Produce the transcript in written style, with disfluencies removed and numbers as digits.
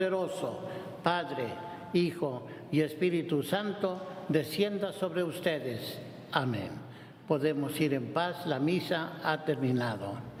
poderoso, Padre, Hijo y Espíritu Santo, descienda sobre ustedes. Amén. Podemos ir en paz, la misa ha terminado.